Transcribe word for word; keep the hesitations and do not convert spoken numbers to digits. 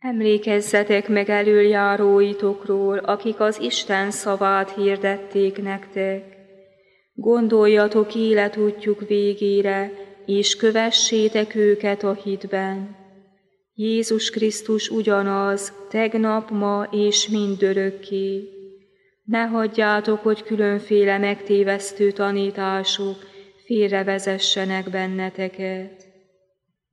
Emlékezzetek meg elöljáróitokról, akik az Isten szavát hirdették nektek. Gondoljatok életútjuk végére, és kövessétek őket a hitben. Jézus Krisztus ugyanaz, tegnap, ma és mindörökké. Ne hagyjátok, hogy különféle megtévesztő tanítások félrevezessenek benneteket.